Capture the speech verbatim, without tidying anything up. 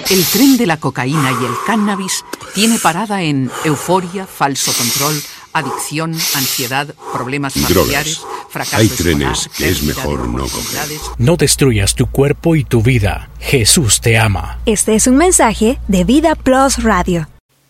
El tren de la cocaína y el cannabis tiene parada en euforia, falso control, adicción, ansiedad, problemas familiares, Drogas. fracaso Hay escolar, trenes que es pérdida mejor de no oportunidades. No destruyas tu cuerpo y tu vida. Jesús te ama. Este es un mensaje de Vida Plus Radio.